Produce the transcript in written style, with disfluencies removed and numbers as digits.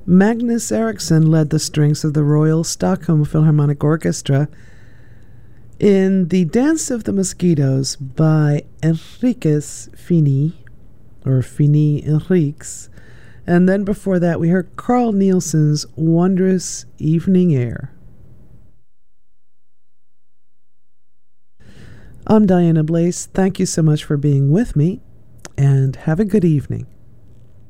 Magnus Eriksson led the strings of the Royal Stockholm Philharmonic Orchestra in The Dance of the Mosquitoes by Enriques Fini, or Fini Enriques. And then before that, we heard Carl Nielsen's Wondrous Evening Air. I'm Diana Blaze. Thank you so much for being with me, and have a good evening.